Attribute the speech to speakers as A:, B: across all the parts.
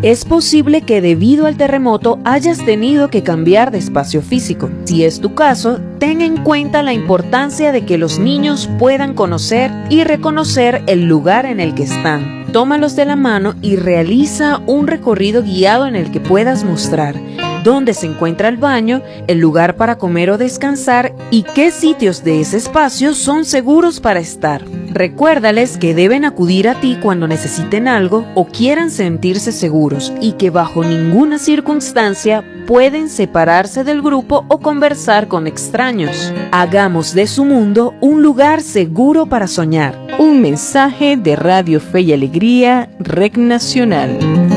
A: Es posible que debido al terremoto hayas tenido que cambiar de espacio físico. Si es tu caso, ten en cuenta la importancia de que los niños puedan conocer y reconocer el lugar en el que están. Tómalos de la mano y realiza un recorrido guiado en el que puedas mostrar dónde se encuentra el baño, el lugar para comer o descansar y qué sitios de ese espacio son seguros para estar. Recuérdales que deben acudir a ti cuando necesiten algo o quieran sentirse seguros y que bajo ninguna circunstancia pueden separarse del grupo o conversar con extraños. Hagamos de su mundo un lugar seguro para soñar.
B: Un mensaje de Radio Fe y Alegría, Red Nacional.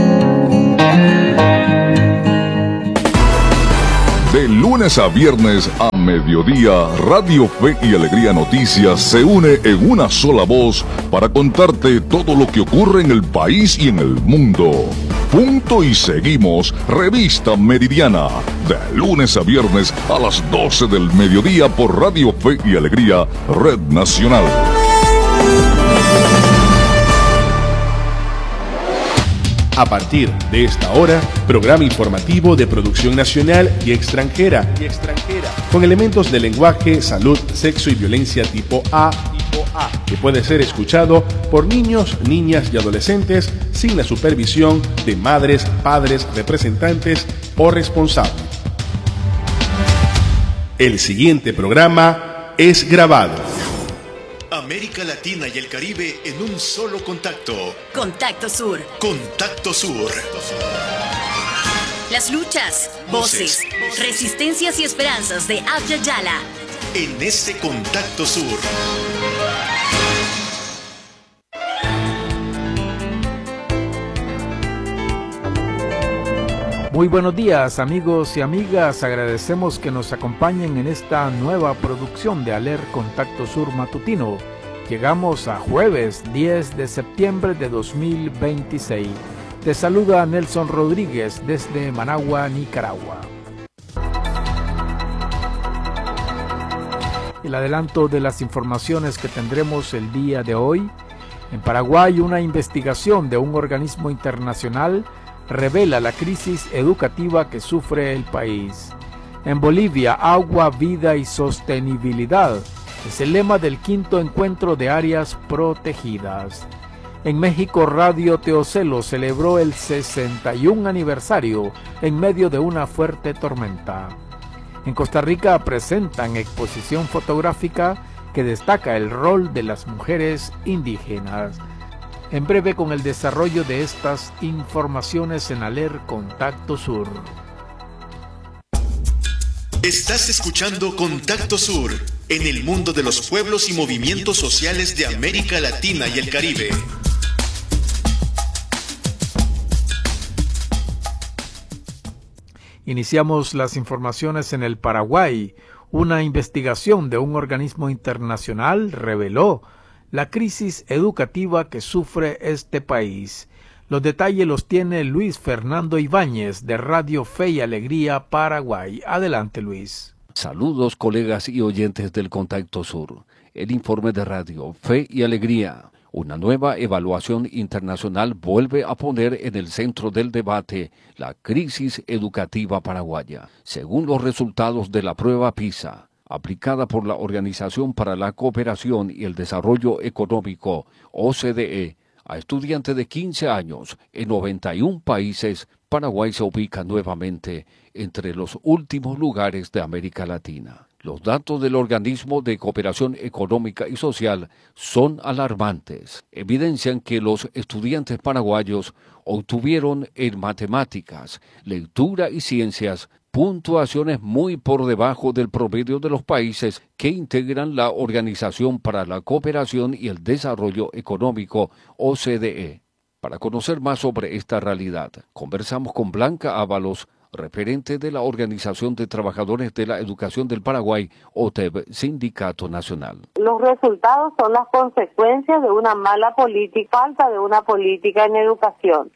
C: De lunes a viernes a mediodía, Radio Fe y Alegría Noticias se une en una sola voz para contarte todo lo que ocurre en el país y en el mundo. Punto y seguimos, Revista Meridiana, de lunes a viernes a las 12 del mediodía por Radio Fe y Alegría, Red Nacional.
D: A partir de esta hora, programa informativo de producción nacional y extranjera, con elementos de lenguaje, salud, sexo y violencia tipo A, que puede ser escuchado por niños, niñas y adolescentes sin la supervisión de madres, padres, representantes o responsables. El siguiente programa es grabado.
E: América Latina y el Caribe en un solo contacto.
F: Contacto Sur.
E: Contacto Sur.
F: Las luchas, voces, resistencias y esperanzas de Abya Yala.
E: En este Contacto Sur.
G: Muy buenos días, amigos y amigas. Agradecemos que nos acompañen en esta nueva producción de Aler Contacto Sur Matutino. Llegamos a jueves 10 de septiembre de 2026. Te saluda Nelson Rodríguez desde Managua, Nicaragua. El adelanto de las informaciones que tendremos el día de hoy. En Paraguay, una investigación de un organismo internacional revela la crisis educativa que sufre el país. En Bolivia, agua, vida y sostenibilidad es el lema del quinto encuentro de áreas protegidas. En México, Radio Teocelo celebró el 61 aniversario en medio de una fuerte tormenta. En Costa Rica presentan exposición fotográfica que destaca el rol de las mujeres indígenas. En breve con el desarrollo de estas informaciones en Aler Contacto Sur.
E: Estás escuchando Contacto Sur, en el mundo de los pueblos y movimientos sociales de América Latina y el Caribe.
G: Iniciamos las informaciones en el Paraguay. Una investigación de un organismo internacional reveló la crisis educativa que sufre este país. Los detalles los tiene Luis Fernando Ibáñez de Radio Fe y Alegría Paraguay. Adelante, Luis.
H: Saludos, colegas y oyentes del Contacto Sur. El informe de Radio Fe y Alegría. Una nueva evaluación internacional vuelve a poner en el centro del debate la crisis educativa paraguaya. Según los resultados de la prueba PISA, aplicada por la Organización para la Cooperación y el Desarrollo Económico, OCDE, a estudiantes de 15 años en 91 países, Paraguay se ubica nuevamente entre los últimos lugares de América Latina. Los datos del Organismo de Cooperación Económica y Social son alarmantes. Evidencian que los estudiantes paraguayos obtuvieron en matemáticas, lectura y ciencias puntuaciones muy por debajo del promedio de los países que integran la Organización para la Cooperación y el Desarrollo Económico, OCDE. Para conocer más sobre esta realidad, conversamos con Blanca Ábalos, referente de la Organización de Trabajadores de la Educación del Paraguay, OTEB, Sindicato Nacional.
I: Los resultados son las consecuencias de una mala política, falta de una política en educación.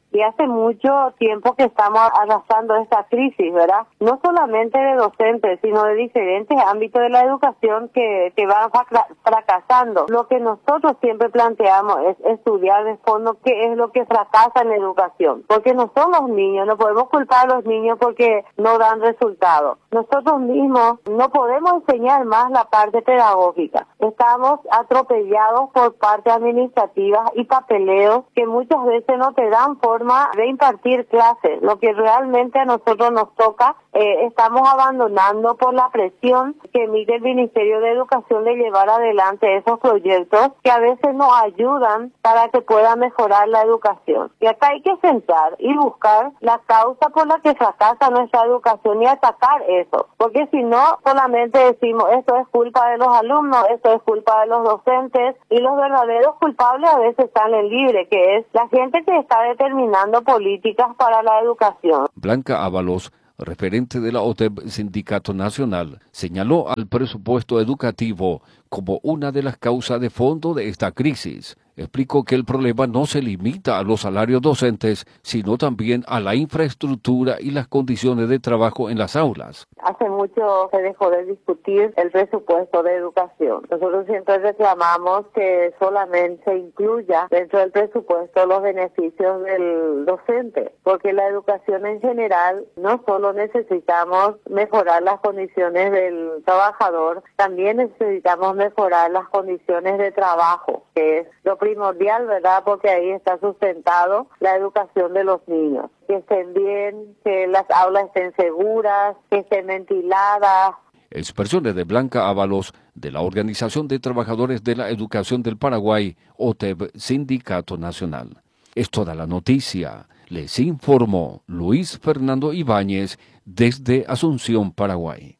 I: Y hace mucho tiempo que estamos arrastrando esta crisis, ¿verdad? No solamente de docentes, sino de diferentes ámbitos de la educación que van fracasando. Lo que nosotros siempre planteamos es estudiar de fondo qué es lo que fracasa en la educación. Porque no son los niños, no podemos culpar a los niños porque no dan resultados. Nosotros mismos no podemos enseñar más la parte pedagógica. Estamos atropellados por parte administrativa y papeleos que muchas veces no te dan forma de impartir clases. Lo que realmente a nosotros nos toca, estamos abandonando por la presión que emite el Ministerio de Educación de llevar adelante esos proyectos que a veces nos ayudan para que pueda mejorar la educación. Y acá hay que sentar y buscar la causa por la que fracasa nuestra educación y atacar eso. Porque si no, solamente decimos esto es culpa de los alumnos, esto es culpa de los docentes, y los verdaderos culpables a veces salen libres, que es la gente que está determinando políticas para la educación.
H: Blanca Ábalos, referente de la OTEB Sindicato Nacional, señaló al presupuesto educativo como una de las causas de fondo de esta crisis. Explicó que el problema no se limita a los salarios docentes, sino también a la infraestructura y las condiciones de trabajo en las aulas.
I: Hace mucho se dejó de discutir el presupuesto de educación. Nosotros siempre reclamamos que solamente se incluya dentro del presupuesto los beneficios del docente, porque la educación en general no solo necesitamos mejorar las condiciones del trabajador, también necesitamos mejorar las condiciones de trabajo, que es lo primordial, ¿verdad? Porque ahí está sustentado la educación de los niños. Que estén bien, que las aulas estén seguras, que estén ventiladas.
H: Expresiones de Blanca Ábalos, de la Organización de Trabajadores de la Educación del Paraguay, OTEB Sindicato Nacional. Es toda la noticia. Les informó Luis Fernando Ibáñez desde Asunción, Paraguay.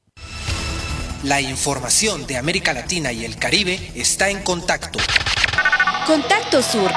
J: La información de América Latina y el Caribe está en Contacto.
F: Contacto Sur.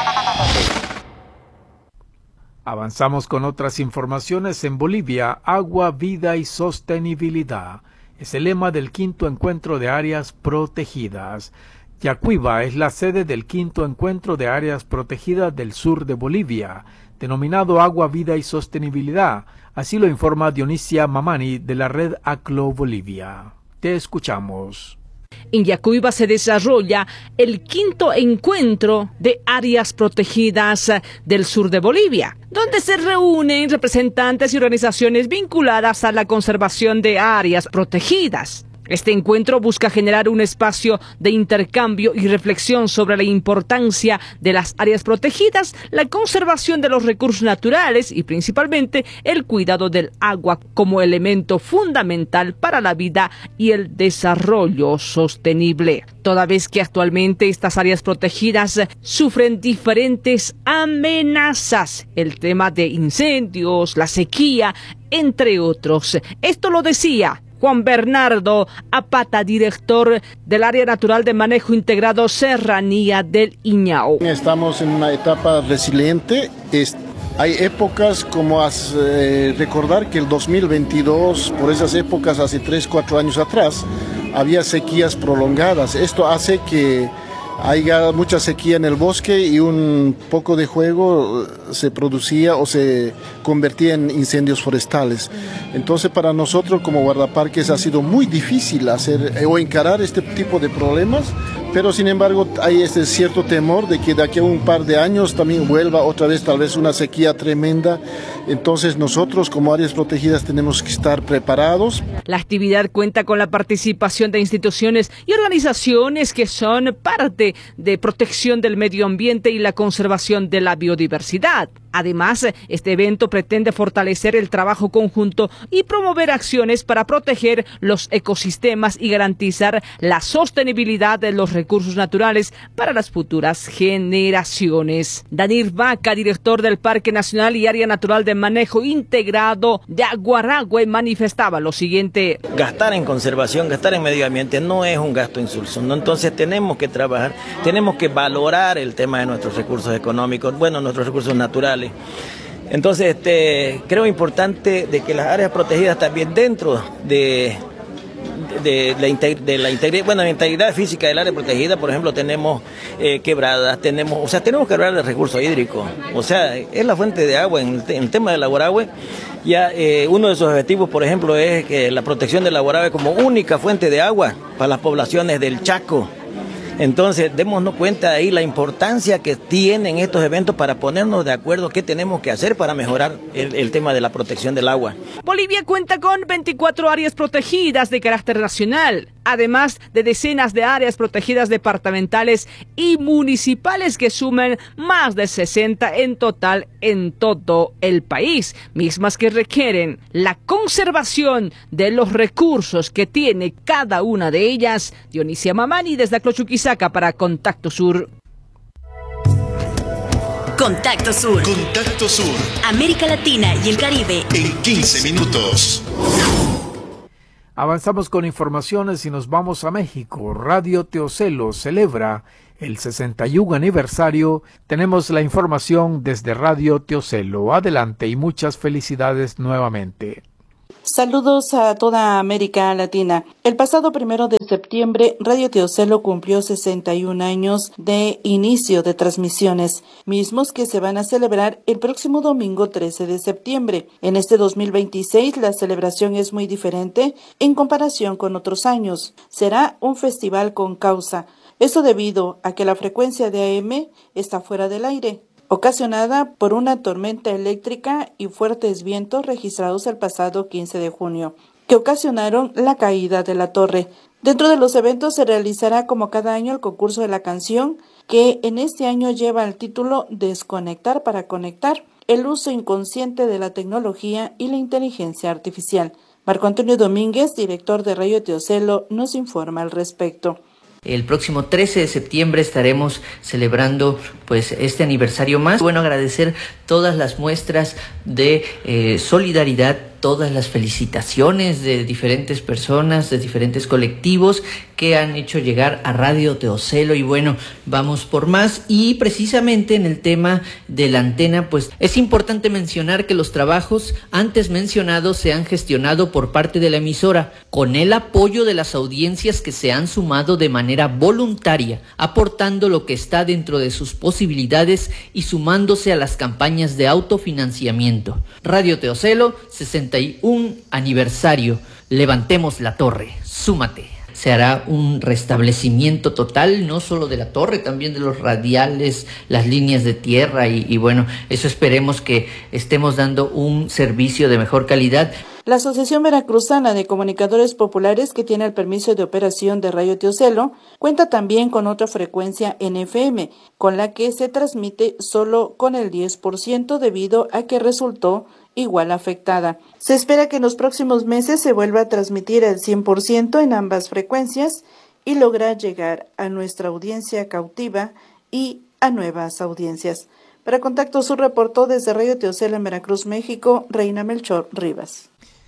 G: Avanzamos con otras informaciones. En Bolivia, agua, vida y sostenibilidad es el lema del 5º encuentro de áreas protegidas. Yacuiba es la sede del 5º encuentro de áreas protegidas del sur de Bolivia, denominado Agua, Vida y Sostenibilidad. Así lo informa Dionisia Mamani de la red ACLO Bolivia. Te escuchamos.
K: En Yacuiba se desarrolla el 5º encuentro de áreas protegidas del sur de Bolivia, donde se reúnen representantes y organizaciones vinculadas a la conservación de áreas protegidas. Este encuentro busca generar un espacio de intercambio y reflexión sobre la importancia de las áreas protegidas, la conservación de los recursos naturales y principalmente el cuidado del agua como elemento fundamental para la vida y el desarrollo sostenible. Toda vez que actualmente estas áreas protegidas sufren diferentes amenazas, el tema de incendios, la sequía, entre otros. Esto lo decía Juan Bernardo Apata, director del Área Natural de Manejo Integrado Serranía del Iñao.
L: Estamos en una etapa resiliente. Hay épocas como recordar que el 2022, por esas épocas, hace 3-4 años atrás, había sequías prolongadas. Esto hace que haya mucha sequía en el bosque y un poco de fuego se producía o se convertía en incendios forestales. Entonces para nosotros como guardaparques ha sido muy difícil hacer o encarar este tipo de problemas, pero sin embargo hay este cierto temor de que de aquí a un par de años también vuelva otra vez tal vez una sequía tremenda. Entonces nosotros como áreas protegidas tenemos que estar preparados.
K: La actividad cuenta con la participación de instituciones y organizaciones que son parte de protección del medio ambiente y la conservación de la biodiversidad. Además, este evento pretende fortalecer el trabajo conjunto y promover acciones para proteger los ecosistemas y garantizar la sostenibilidad de los recursos naturales para las futuras generaciones. Danir Vaca, director del Parque Nacional y Área Natural de Manejo Integrado de Aguaragüe, manifestaba lo siguiente.
M: Gastar en conservación, gastar en medio ambiente no es un gasto insulso, ¿no? Entonces tenemos que trabajar, tenemos que valorar el tema de nuestros recursos económicos, nuestros recursos naturales. Entonces creo importante de que las áreas protegidas también dentro de la integridad física del área protegida, por ejemplo, tenemos quebradas, tenemos que hablar de recursos hídricos, o sea, es la fuente de agua. En el tema del Aguarahue, ya uno de sus objetivos, por ejemplo, es que la protección del Aguarahue como única fuente de agua para las poblaciones del Chaco. Entonces, démonos cuenta ahí la importancia que tienen estos eventos para ponernos de acuerdo qué tenemos que hacer para mejorar el tema de la protección del agua.
K: Bolivia cuenta con 24 áreas protegidas de carácter nacional, además de decenas de áreas protegidas departamentales y municipales que suman más de 60 en total en todo el país, mismas que requieren la conservación de los recursos que tiene cada una de ellas. Dionisia Mamani desde Clochuquisaca para Contacto Sur.
F: Contacto Sur.
E: Contacto Sur.
F: América Latina y el Caribe.
E: En 15 minutos.
G: Avanzamos con informaciones y nos vamos a México. Radio Teocelo celebra el 61 aniversario. Tenemos la información desde Radio Teocelo. Adelante y muchas felicidades nuevamente.
N: Saludos a toda América Latina. El pasado 1 de septiembre, Radio Teocelo cumplió 61 años de inicio de transmisiones, mismos que se van a celebrar el próximo domingo 13 de septiembre. En este 2026, la celebración es muy diferente en comparación con otros años. Será un festival con causa. Esto debido a que la frecuencia de AM está fuera del aire, ocasionada por una tormenta eléctrica y fuertes vientos registrados el pasado 15 de junio, que ocasionaron la caída de la torre. Dentro de los eventos se realizará como cada año el concurso de la canción, que en este año lleva el título Desconectar para conectar, el uso inconsciente de la tecnología y la inteligencia artificial. Marco Antonio Domínguez, director de Radio Teocelo, nos informa al respecto.
O: El próximo 13 de septiembre estaremos celebrando este aniversario más. Bueno, agradecer todas las muestras de solidaridad, todas las felicitaciones de diferentes personas, de diferentes colectivos que han hecho llegar a Radio Teocelo, y bueno, vamos por más. Y precisamente en el tema de la antena, es importante mencionar que los trabajos antes mencionados se han gestionado por parte de la emisora, con el apoyo de las audiencias que se han sumado de manera voluntaria, aportando lo que está dentro de sus posibilidades y sumándose a las campañas de autofinanciamiento. Radio Teocelo, 61 aniversario. Levantemos la torre, súmate. Se hará un restablecimiento total, no solo de la torre, también de los radiales, las líneas de tierra y bueno, eso esperemos que estemos dando un servicio de mejor calidad.
N: La Asociación Veracruzana de Comunicadores Populares, que tiene el permiso de operación de Radio Teocelo, cuenta también con otra frecuencia en FM, con la que se transmite solo con el 10% debido a que resultó igual afectada. Se espera que en los próximos meses se vuelva a transmitir el 100% en ambas frecuencias y lograr llegar a nuestra audiencia cautiva y a nuevas audiencias. Para Contacto Sur reportó desde Radio Teocelo en Veracruz, México, Reina Melchor Rivas.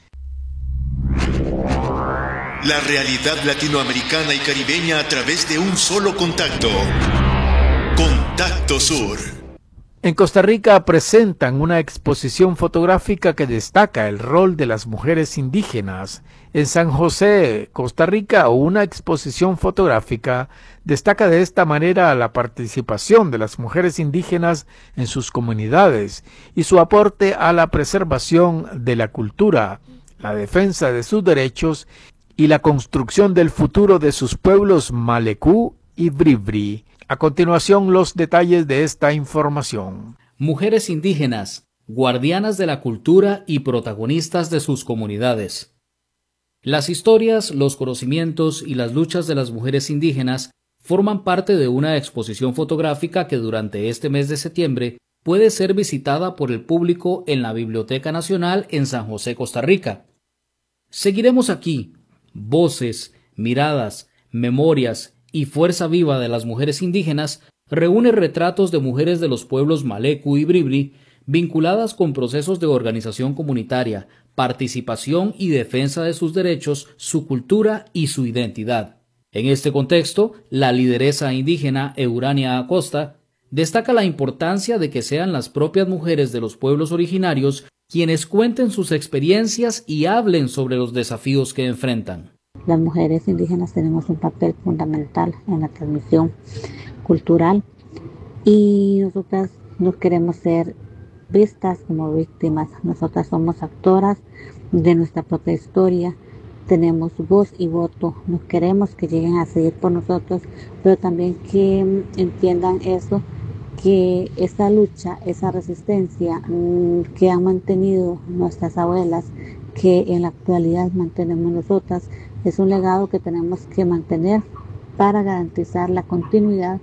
E: La realidad latinoamericana y caribeña a través de un solo contacto. Contacto Sur.
G: En Costa Rica presentan una exposición fotográfica que destaca el rol de las mujeres indígenas. En San José, Costa Rica, una exposición fotográfica destaca de esta manera la participación de las mujeres indígenas en sus comunidades y su aporte a la preservación de la cultura, la defensa de sus derechos y la construcción del futuro de sus pueblos Malecú y Bribri. A continuación, los detalles de esta información.
P: Mujeres indígenas, guardianas de la cultura y protagonistas de sus comunidades. Las historias, los conocimientos y las luchas de las mujeres indígenas forman parte de una exposición fotográfica que durante este mes de septiembre puede ser visitada por el público en la Biblioteca Nacional en San José, Costa Rica. Seguiremos aquí voces, miradas, memorias y fuerza viva de las mujeres indígenas. Reúne retratos de mujeres de los pueblos Malecú y Bribri vinculadas con procesos de organización comunitaria, participación y defensa de sus derechos, su cultura y su identidad. En este contexto, la lideresa indígena Eurania Acosta destaca la importancia de que sean las propias mujeres de los pueblos originarios quienes cuenten sus experiencias y hablen sobre los desafíos que enfrentan.
Q: las mujeres indígenas tenemos un papel fundamental en la transmisión cultural y nosotras no queremos ser vistas como víctimas. Nosotras somos actoras de nuestra propia historia, tenemos voz y voto, no queremos que lleguen a seguir por nosotros, pero también que entiendan eso, que esa lucha, esa resistencia que han mantenido nuestras abuelas, que en la actualidad mantenemos nosotras, es un legado que tenemos que mantener para garantizar la continuidad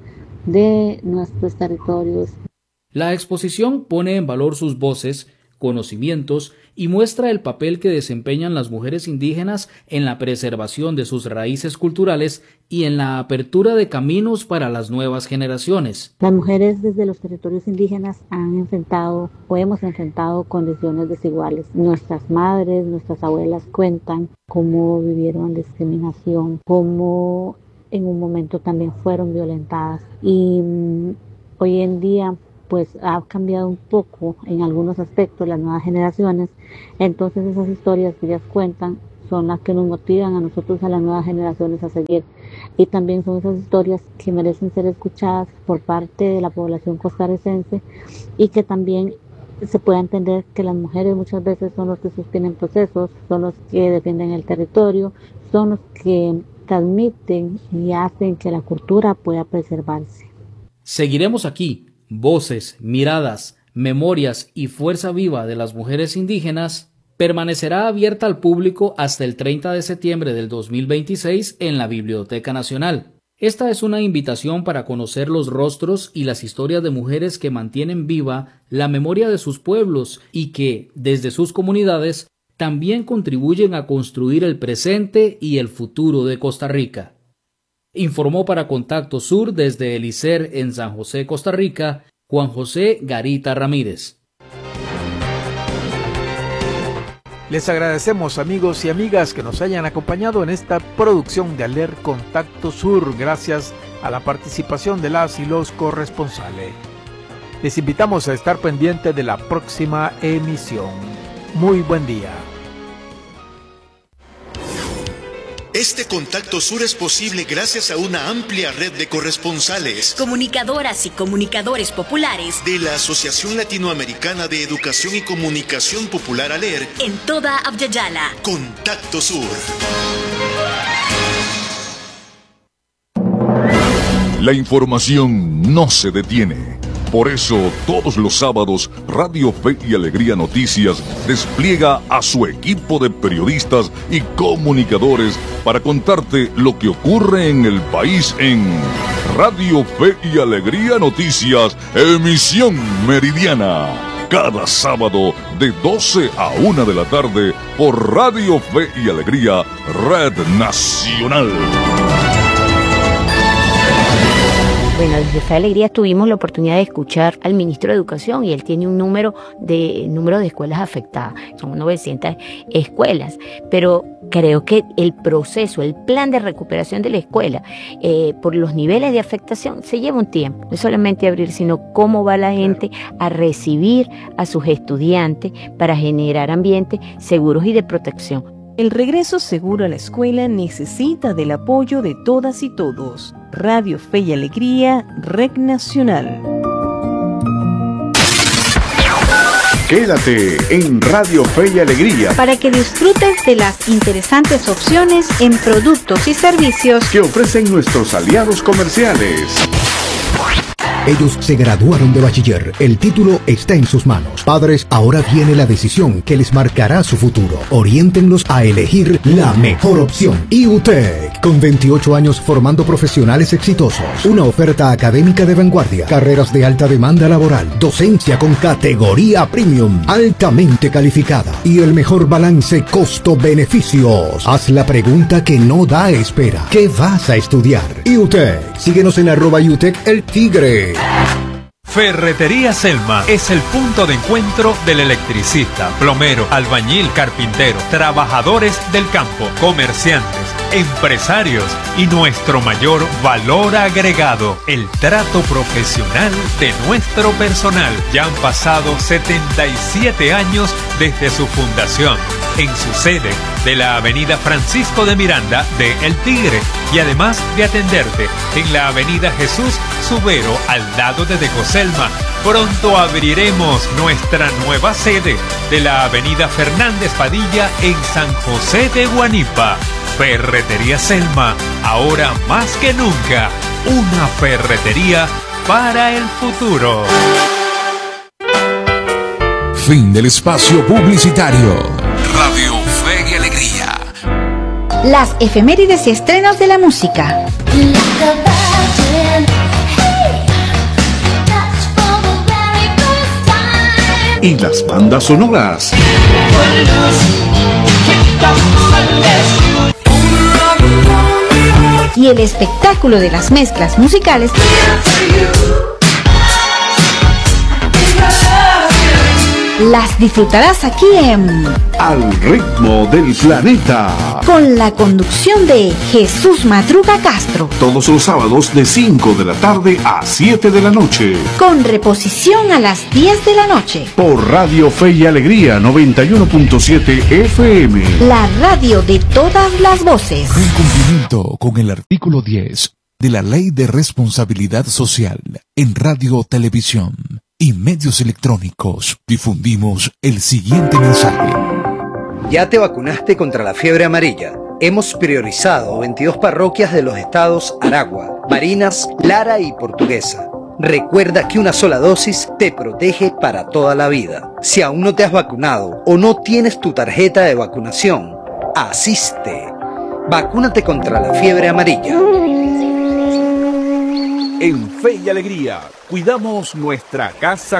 Q: de nuestros territorios.
P: La exposición pone en valor sus voces, conocimientos y muestra el papel que desempeñan las mujeres indígenas en la preservación de sus raíces culturales y en la apertura de caminos para las nuevas generaciones.
Q: Las mujeres desde los territorios indígenas han enfrentado o hemos enfrentado condiciones desiguales. Nuestras madres, nuestras abuelas cuentan cómo vivieron discriminación, cómo en un momento también fueron violentadas y hoy en día pues ha cambiado un poco en algunos aspectos las nuevas generaciones, entonces esas historias que ellas cuentan son las que nos motivan a nosotros, a las nuevas generaciones, a seguir, y también son esas historias que merecen ser escuchadas por parte de la población costarricense y que también se pueda entender que las mujeres muchas veces son los que sostienen procesos, son los que defienden el territorio, son los que transmiten y hacen que la cultura pueda preservarse.
P: Seguiremos aquí. Voces, miradas, memorias y fuerza viva de las mujeres indígenas permanecerá abierta al público hasta el 30 de septiembre del 2026 en la Biblioteca Nacional. Esta es una invitación para conocer los rostros y las historias de mujeres que mantienen viva la memoria de sus pueblos y que, desde sus comunidades, también contribuyen a construir el presente y el futuro de Costa Rica. Informó para Contacto Sur desde el ICER en San José, Costa Rica, Juan José Garita Ramírez.
G: Les agradecemos, amigos y amigas, que nos hayan acompañado en esta producción de ALER Contacto Sur, gracias a la participación de las y los corresponsales. Les invitamos a estar pendientes de la próxima emisión. Muy buen día.
E: Este Contacto Sur es posible gracias a una amplia red de corresponsales,
F: comunicadoras y comunicadores populares
E: de la Asociación Latinoamericana de Educación y Comunicación Popular ALER
F: en toda Abya-Yala.
E: Contacto Sur.
C: La información no se detiene. Por eso, todos los sábados, Radio Fe y Alegría Noticias despliega a su equipo de periodistas y comunicadores para contarte lo que ocurre en el país en Radio Fe y Alegría Noticias, emisión meridiana. Cada sábado de 12 a 1 de la tarde por Radio Fe y Alegría, Red Nacional.
R: Bueno, desde Fe y Alegría tuvimos la oportunidad de escuchar al ministro de Educación y él tiene un número de escuelas afectadas, son 900 escuelas, pero creo que el proceso, el plan de recuperación de la escuela, por los niveles de afectación, se lleva un tiempo, no solamente abrir, sino cómo va la gente a recibir a sus estudiantes para generar ambientes seguros y de protección.
B: El regreso seguro a la escuela necesita del apoyo de todas y todos. Radio Fe y Alegría, Red Nacional.
S: Quédate en Radio Fe y Alegría
T: para que disfrutes de las interesantes opciones en productos y servicios
S: que ofrecen nuestros aliados comerciales.
U: Ellos se graduaron de bachiller. El título está en sus manos. Padres, ahora viene la decisión que les marcará su futuro. Oriéntenlos a elegir la mejor opción. IUTEC, con 28 años formando profesionales exitosos. Una oferta académica de vanguardia. Carreras de alta demanda laboral. Docencia con categoría premium. Altamente calificada. Y el mejor balance costo-beneficios. Haz la pregunta que no da espera. ¿Qué vas a estudiar? IUTEC. Síguenos en @IUTEC el Tigre.
V: Ferretería Selma es el punto de encuentro del electricista, plomero, albañil, carpintero, trabajadores del campo, comerciantes, empresarios y nuestro mayor valor agregado, el trato profesional de nuestro personal. Ya han pasado 77 años desde su fundación. En su sede de la avenida Francisco de Miranda de El Tigre y además de atenderte en la avenida Jesús Subero al lado de Decoselma. Pronto abriremos nuestra nueva sede de la avenida Fernández Padilla en San José de Guanipa. Ferretería Selma, ahora más que nunca, una ferretería para el futuro.
A: Fin del espacio publicitario. Radio Fe y Alegría.
T: Las efemérides y estrenos de la música.
S: Y las bandas sonoras.
T: Y el espectáculo de las mezclas musicales. Las disfrutarás aquí en
S: Al ritmo del planeta,
T: con la conducción de Jesús Madruga Castro.
S: todos los sábados de 5 de la tarde a 7 de la noche.
T: Con reposición a las 10 de la noche.
S: Por Radio Fe y Alegría 91.7 FM.
T: La radio de todas las voces.
A: En cumplimiento con el artículo 10 de la Ley de Responsabilidad Social en Radio, Televisión y Medios Electrónicos, difundimos el siguiente mensaje.
D: ¿Ya te vacunaste contra la fiebre amarilla? Hemos priorizado 22 parroquias de los estados Aragua, Barinas, Lara y Portuguesa. Recuerda que una sola dosis te protege para toda la vida. Si aún no te has vacunado o no tienes tu tarjeta de vacunación, asiste. Vacúnate contra la fiebre amarilla.
S: En Fe y Alegría, cuidamos nuestra casa